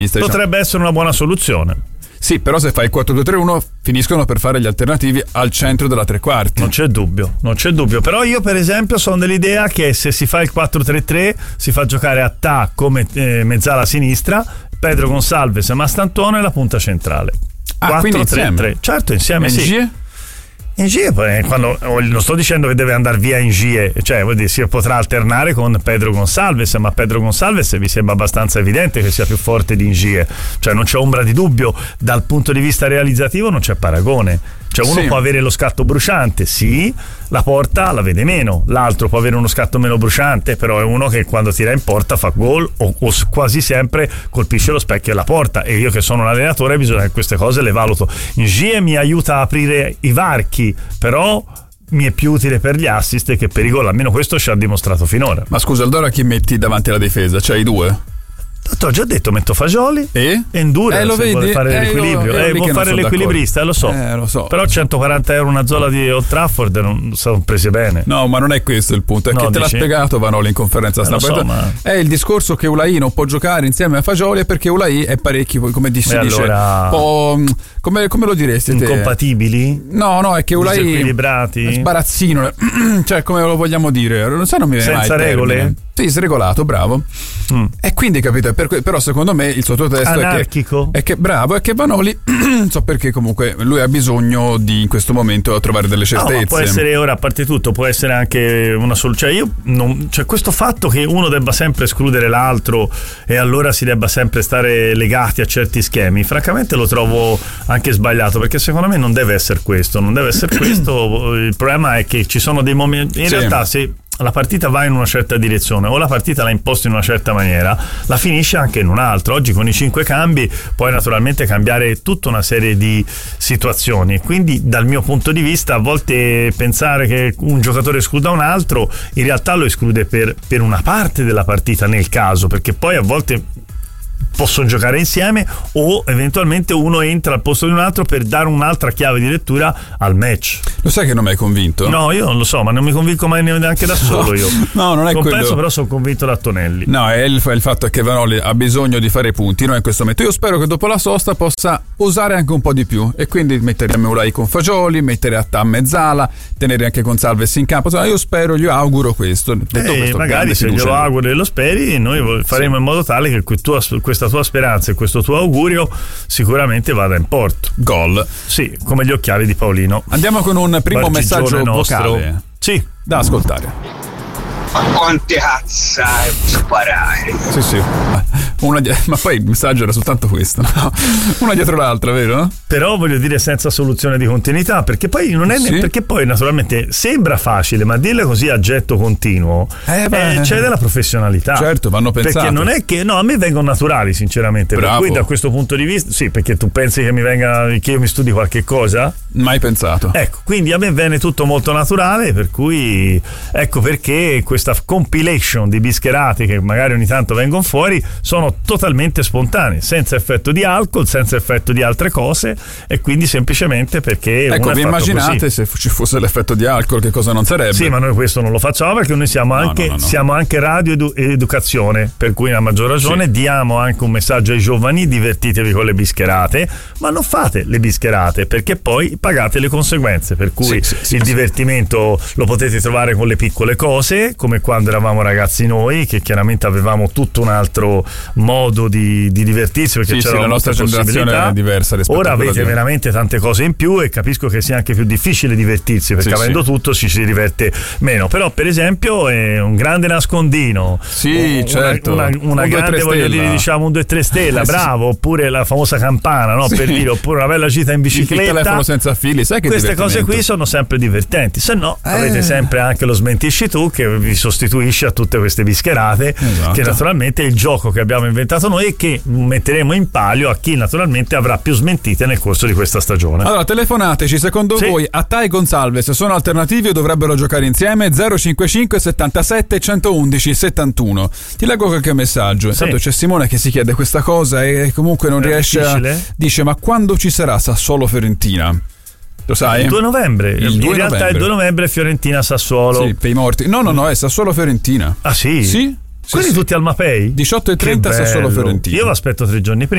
Potrebbe essere una buona soluzione. Sì, però se fai il 4-2-3-1 finiscono per fare gli alternativi al centro della tre quarti. Non c'è dubbio. Però io per esempio sono dell'idea che se si fa il 4-3-3 si fa giocare Attà come mezzala a sinistra, Pedro Gonçalves e Mastantuono e la punta centrale. 4-3-3. Certo, insieme. Sì. Ingie, quando non sto dicendo che deve andare via Ingie, cioè vuol dire, si potrà alternare con Pedro Gonçalves, ma Pedro Gonçalves mi sembra abbastanza evidente che sia più forte di Ingie, cioè non c'è ombra di dubbio, dal punto di vista realizzativo non c'è paragone. Cioè uno può avere lo scatto bruciante, sì, la porta la vede meno, l'altro può avere uno scatto meno bruciante, però è uno che quando tira in porta fa gol o quasi sempre colpisce lo specchio della porta, e io che sono un allenatore bisogna che queste cose le valuto. Ingie mi aiuta a aprire i varchi, però mi è più utile per gli assist che per i gol, almeno questo ci ha dimostrato finora. Ma scusa, allora chi metti davanti alla difesa? Cioè i due? Ti ho già detto, metto Fagioli e Endura, lo se vedi? vuole fare l'equilibrio, vuol fare l'equilibrista, lo so. Però 140 euro una zona di Old Trafford non sono prese bene. No, ma non è questo il punto, è che te l'ha spiegato Vanoli in conferenza stampa. È il discorso che Ulai non può giocare insieme a Fagioli perché Ulai è parecchio, come dice, allora, come lo diresti te? Incompatibili? No, è che Ulai equilibrati, sbarazzino, cioè come lo vogliamo dire, non so, non mi viene senza mai regole. Sì, sregolato, bravo. E quindi capito, però secondo me il sottotesto anarchico è che bravo, è che Vanoli non so perché comunque lui ha bisogno di in questo momento trovare delle certezze. Ma può essere, ora a parte tutto, può essere anche una soluzione. Cioè cioè questo fatto che uno debba sempre escludere l'altro e allora si debba sempre stare legati a certi schemi, francamente lo trovo anche sbagliato, perché secondo me non deve essere questo. Il problema è che ci sono dei momenti, in realtà se la partita va in una certa direzione o la partita l'ha imposta in una certa maniera, la finisce anche in un'altra. Oggi con i 5 cambi puoi naturalmente cambiare tutta una serie di situazioni, quindi dal mio punto di vista a volte pensare che un giocatore escluda un altro in realtà lo esclude per una parte della partita, nel caso, perché poi a volte possono giocare insieme o eventualmente uno entra al posto di un altro per dare un'altra chiave di lettura al match. Lo sai che non mi hai convinto? No, io non lo so, ma non mi convinco mai neanche da solo io. No, non è compenso, però sono convinto da Tonelli. No, è il fatto che Vanoli ha bisogno di fare punti, no, in questo momento. Io spero che dopo la sosta possa osare anche un po' di più e quindi mettere Ulai con Fagioli, mettere Attà a mezzala, tenere anche Gonçalves in campo. Io spero, gli auguro questo. Detto questo, magari se glielo auguri e lo speri, noi faremo in modo tale che questa tua speranza e questo tuo augurio sicuramente vada in porto. Gol. Sì, come gli occhiali di Paolino. Andiamo con un primo messaggio vocale. Sì, da ascoltare. Ma quante cazzate sparare? Sì. Ma poi il messaggio era soltanto questo, no? Una dietro l'altra, vero? Però voglio dire senza soluzione di continuità, perché poi non è perché poi naturalmente sembra facile, ma dirle così a getto continuo c'è della professionalità. Certo, vanno pensate. Perché non è che a me vengono naturali sinceramente. Bravo. Per cui da questo punto di vista sì, perché tu pensi che io mi studi qualche cosa? Mai pensato. Ecco, quindi a me viene tutto molto naturale, per cui ecco perché questa compilation di bischerati che magari ogni tanto vengono fuori sono totalmente spontanee, senza effetto di alcol, senza effetto di altre cose, e quindi semplicemente perché vi immaginate così. Se ci fosse l'effetto di alcol che cosa non sarebbe? Sì, ma noi questo non lo facciamo perché noi siamo anche radio educazione, per cui a maggior ragione diamo anche un messaggio ai giovani: divertitevi con le bischerate, ma non fate le bischerate perché poi pagate le conseguenze, per cui il divertimento lo potete trovare con le piccole cose, come quando eravamo ragazzi noi, che chiaramente avevamo tutto un altro modo di divertirsi, perché c'era la nostra generazione è diversa rispetto ora a quella avete veramente tante cose in più e capisco che sia anche più difficile divertirsi perché avendo tutto ci si diverte meno. Però per esempio è un grande nascondino, certo, una grande, voglio dire, diciamo un 2-3 stella, bravo, oppure la famosa campana, no? Per dire, oppure una bella gita in bicicletta, il telefono senza fili, sai che queste cose qui sono sempre divertenti. Se no avete sempre anche lo smentisci tu, che vi sostituisce a tutte queste bischerate, che naturalmente è il gioco che abbiamo inventato noi e che metteremo in palio a chi naturalmente avrà più smentite nel corso di questa stagione. Allora telefonateci, secondo voi Attà e Gonçalves sono alternativi o dovrebbero giocare insieme? 055 77 111 71. Ti leggo qualche messaggio. Intanto c'è Simone che si chiede questa cosa e comunque non riesce dice: ma quando ci sarà Sassuolo-Fiorentina? Lo sai? Il 2 novembre. In realtà il 2 novembre Fiorentina-Sassuolo. Sì, per i morti. No, è Sassuolo-Fiorentina. Ah sì? Sì. Quindi tutti al Mapei? 18:30 Sassuolo Fiorentina. Io vi aspetto 3 giorni prima.